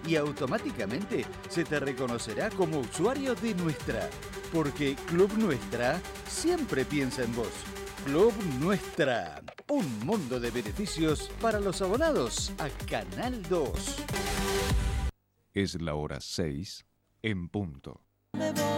y automáticamente se te reconocerá como usuario de Nuestra, porque Club Nuestra siempre piensa en vos. Club Nuestra, un mundo de beneficios para los abonados a Canal 2. Es la hora 6 en punto.